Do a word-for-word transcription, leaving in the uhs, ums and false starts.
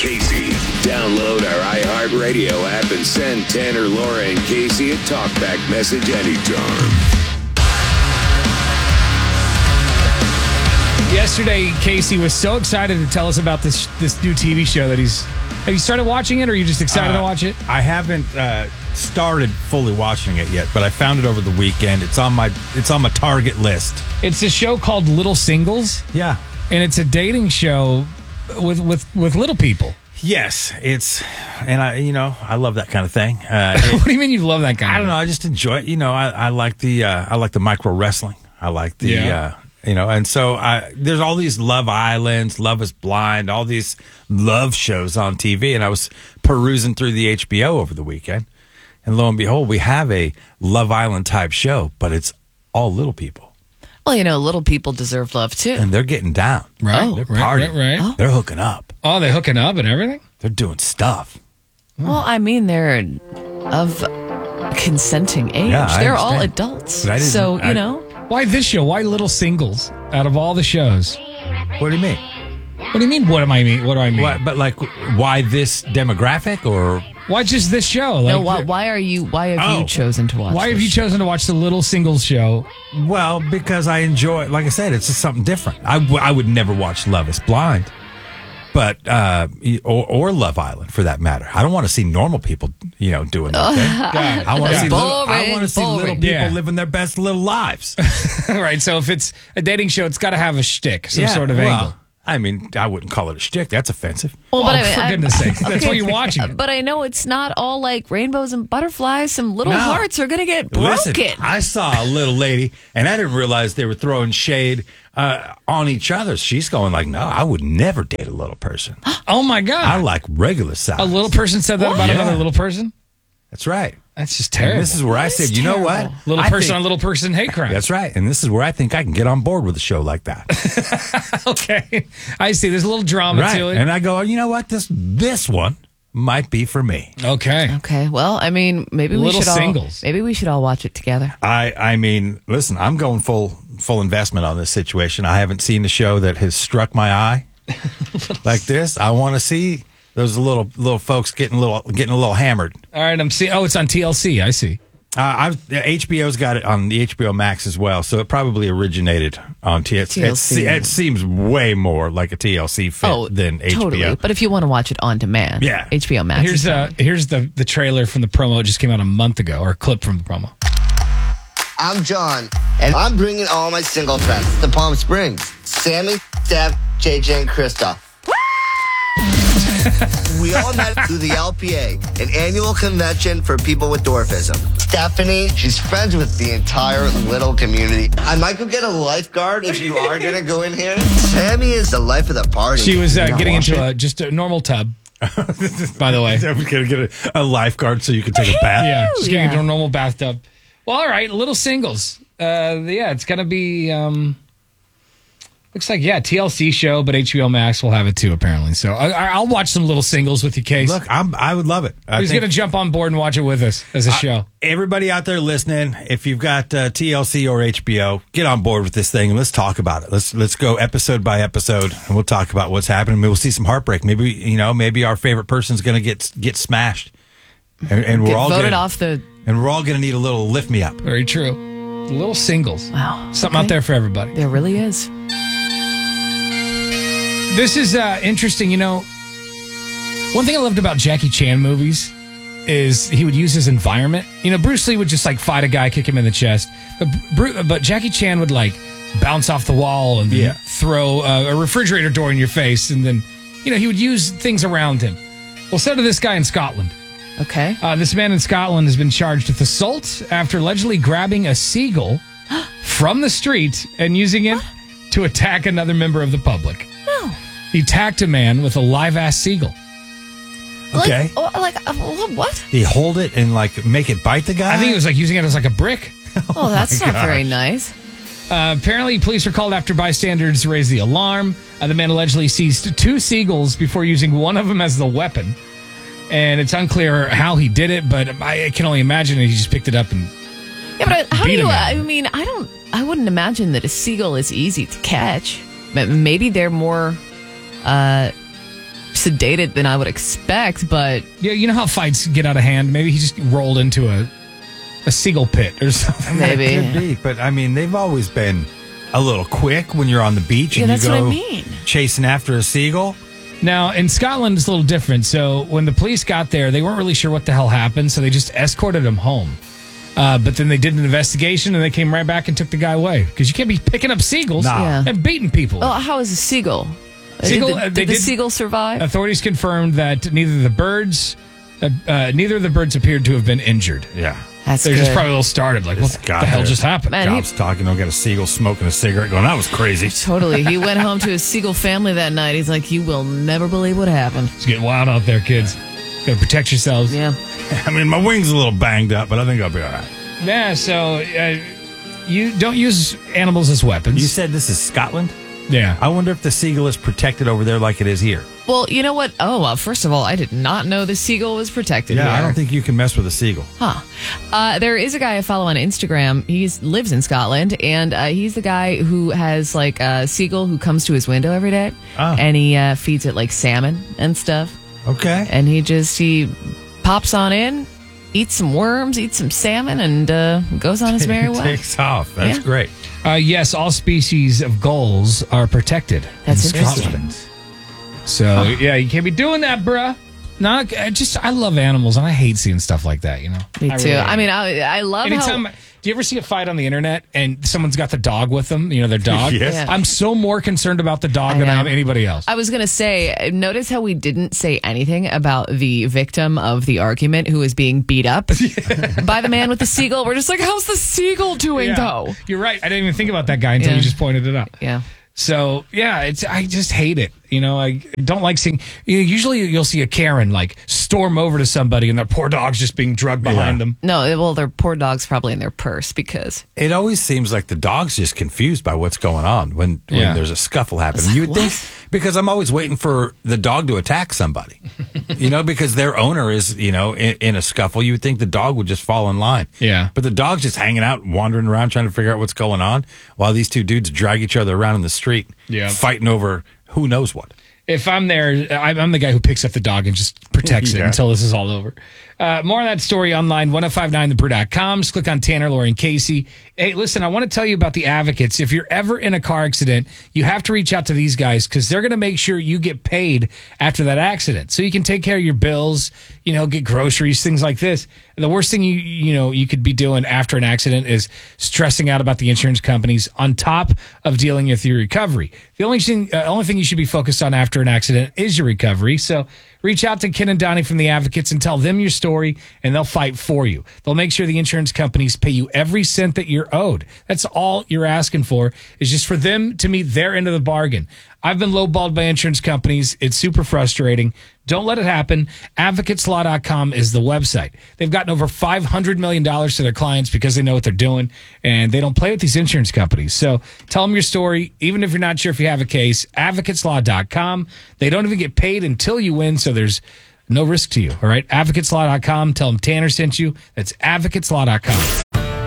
Casey. Download our iHeartRadio app and send Tanner, Laura, and Casey a talkback message anytime. Yesterday, Casey was so excited to tell us about this this new T V show that he's... Have you started watching it, or are you just excited uh, to watch it? I haven't uh, started fully watching it yet, but I found it over the weekend. It's on my it's on my target list. It's a show called Little Singles. Yeah. And it's a dating show with with, with little people. Yes, it's, and I, you know, I love that kind of thing. Uh, it, what do you mean you love that kind I of don't know. I just enjoy it. You know, I, I like the, uh, I like the micro wrestling. I like the, Yeah. uh, you know, and so I, there's all these Love Islands, Love is Blind, all these love shows on T V. And I was perusing through the H B O over the weekend. And lo and behold, we have a Love Island type show, but it's all little people. Well, you know, little people deserve love, too. And they're getting down. Right, Oh. right, Partying. right, right. Oh. They're hooking up. Oh, they're hooking up and everything? They're doing stuff. Well, I mean, they're of consenting age. Yeah, I they're all understand. adults. But I didn't- So, you I- know. Why this show? Why Little Singles out of all the shows? What do you mean? What do you mean, what am I mean? What do I mean? What, but like, why this demographic or? Why just this show? Like, No, why, why are you? Why have Oh. you chosen to watch? why have this you show? chosen to watch the Little Singles show? Well, because I enjoy, like I said, it's just something different. I, w- I would never watch Love is Blind, but, uh, or, or Love Island for that matter. I don't want to see normal people, you know, doing that thing. I want to see, little, I Boring, want to see little boring. people Yeah. living their best little lives. Right, so if it's a dating show, it's got to have a shtick, some Yeah, sort of well, angle. I mean, I wouldn't call it a shtick. That's offensive. Well, Oh, but I mean, for I- goodness sakes. That's okay. why you're watching it. But I know it's not all like rainbows and butterflies. Some little No. hearts are going to get broken. Listen, I saw a little lady, and I didn't realize they were throwing shade uh, on each other. She's going like, no, I would never date a little person. Oh, my God. I like regular size. a little person said that about Yeah. another little person? That's right. That's just And terrible. this is where I That said, is you know what? terrible. little I person think- on little person hate crime. That's right. And this is where I think I can get on board with a show like that. Okay. I see. There's a little drama right. to it. And I go, you know what? This this one might be for me. Okay. Okay, well, I mean, maybe we Little should Singles. all maybe we should all watch it together. I I mean, listen, I'm going full full investment on this situation. I haven't seen a show that has struck my eye like this. I want to see those little little folks getting a little getting a little hammered. All right. I'm seeing. Oh, it's on T L C. I see. Uh, I've, H B O's got it on the H B O Max as well, so it probably originated on T L C. T L C. It, it seems way more like a T L C fit Oh, than H B O. totally. But if you want to watch it on demand, Yeah. H B O Max. Here's is uh, fine. here's the the trailer from the promo. It just came out a month ago, or a clip from the promo. I'm John, and I'm bringing all my single friends to Palm Springs. Sammy, Steph, J J, and Krista. We all met through the L P A, an annual convention for people with dwarfism. Stephanie, she's friends with the entire little community. I might go get a lifeguard if you are going to go in here. Sammy is the life of the party. She was uh, You getting watch into it? a just a normal tub. By the way, I'm going to get a, a lifeguard so you can take a bath. yeah, she's getting Yeah. into a normal bathtub. Well, all right, Little Singles. Uh, yeah, it's gonna be. Um, looks like yeah, T L C show, but H B O Max will have it too apparently. So I, I'll watch some Little Singles with you, Case. Look, I'm, I would love it. I Who's think- gonna jump on board and watch it with us as a show? Everybody out there listening, if you've got uh, T L C or H B O, get on board with this thing and let's talk about it. Let's let's go episode by episode and we'll talk about what's happening. Maybe we'll see some heartbreak. Maybe you know, maybe our favorite person's going to get get smashed, and, and we're Get all voted gonna, off the. and we're all going to need a little lift me up. Very true. Little Singles. Wow, Something okay. out there for everybody. There really is. This is uh, interesting. You know, one thing I loved about Jackie Chan movies is he would use his environment. You know, Bruce Lee would just like fight a guy, kick him in the chest, but Bru- but Jackie Chan would like bounce off the wall and then Yeah. throw uh, a refrigerator door in your face, and then you know he would use things around him. Well, so did this guy in Scotland. Okay. Uh, this man in Scotland has been charged with assault after allegedly grabbing a seagull from the street and using it to attack another member of the public. No. He attacked a man with a live ass seagull. Okay, Like, oh, like uh, what? you hold it and like make it bite the guy. I think it was like using it as like a brick. Oh, that's not very nice. Uh, apparently, police were called after bystanders raised the alarm. Uh, the man allegedly seized two seagulls before using one of them as the weapon. And it's unclear how he did it, but I can only imagine that he just picked it up and Yeah, but how do Beat you? him Uh, at I it. mean, I don't. I wouldn't imagine that a seagull is easy to catch. But maybe they're more uh, sedated than I would expect, but Yeah, you know how fights get out of hand? Maybe he just rolled into a a seagull pit or something. maybe. Could be, but I mean, they've always been a little quick when you're on the beach Yeah, and that's you what go I mean. chasing after a seagull. Now, in Scotland, it's a little different. So when the police got there, they weren't really sure what the hell happened, so they just escorted him home. Uh, but then they did an investigation, and they came right back and took the guy away. Because you can't be picking up seagulls Nah. Yeah. and beating people. Well, how is a seagull? Uh, Seagull, did the, uh, did they the did- seagull survive? Authorities confirmed that neither the birds, uh, uh, neither of the birds appeared to have been injured. Yeah. That's They're good. just probably a little started, like, This what guy the hell there. just happened? Man, he- Cops talking, don't get a seagull smoking a cigarette going, that was crazy. Totally. He went home to his seagull family that night. He's like, you will never believe what happened. It's getting wild out there, kids. Got to protect yourselves. Yeah. I mean, my wing's a little banged up, but I think I'll be all right. Yeah, so uh, you don't use animals as weapons. You said this is Scotland? yeah. I wonder if the seagull is protected over there like it is here. Well, you know what? Oh, well, first of all, I did not know the seagull was protected Yeah, here. I don't think you can mess with a seagull. Huh. Uh, there is a guy I follow on Instagram. He lives in Scotland, and uh, he's the guy who has like a seagull who comes to his window every day, Oh. and he uh, feeds it like salmon and stuff. Okay. And he just he pops on in, eats some worms, eats some salmon, and uh, goes on his merry way. Takes off. That's Yeah. great. Uh, yes, all species of gulls are protected. That's in interesting. Scotland. So, yeah, you can't be doing that, bruh. No, I just, I love animals, and I hate seeing stuff like that, you know? Me I too. really- I mean, I, I love Anytime, how. do you ever see a fight on the internet and someone's got the dog with them, you know, their dog? Yes. Yeah. I'm so more concerned about the dog I than I know. am anybody else. I was going to say, notice how we didn't say anything about the victim of the argument who was being beat up by the man with the seagull. We're just like, how's the seagull doing, Yeah. though? You're right. I didn't even think about that guy until Yeah. you just pointed it out. Yeah. So yeah, it's I just hate it. You know, I don't like seeing. You know, usually you'll see a Karen like storm over to somebody and their poor dog's just being drugged behind Yeah. them. No, well, their poor dog's probably in their purse because It always seems like the dog's just confused by what's going on when, when Yeah. there's a scuffle happening. You would think, because I'm always waiting for the dog to attack somebody, you know, because their owner is, you know, in, in a scuffle. You would think the dog would just fall in line. Yeah. But the dog's just hanging out, wandering around, trying to figure out what's going on while these two dudes drag each other around in the street, Yeah. fighting over who knows what. If I'm there, I'm I'm the guy who picks up the dog and just protects it Yeah. until this is all over. Uh, more on that story online, ten fifty-nine the brew dot com. Just click on Tanner, Lori, and Casey. Hey, listen, I want to tell you about the Advocates. If you're ever in a car accident, you have to reach out to these guys because they're going to make sure you get paid after that accident. So you can take care of your bills, you know, get groceries, things like this. The worst thing you you know you could be doing after an accident is stressing out about the insurance companies on top of dealing with your recovery. The only thing uh, only thing you should be focused on after an accident is your recovery. So reach out to Ken and Donnie from the Advocates and tell them your story, and they'll fight for you. They'll make sure the insurance companies pay you every cent that you're owed. That's all you're asking for, is just for them to meet their end of the bargain. I've been lowballed by insurance companies. It's super frustrating. Don't let it happen. advocates law dot com is the website. They've gotten over five hundred million dollars to their clients because they know what they're doing, and they don't play with these insurance companies. So tell them your story, even if you're not sure if you have a case. advocates law dot com. They don't even get paid until you win, so there's no risk to you. All right? advocates law dot com. Tell them Tanner sent you. That's advocates law dot com.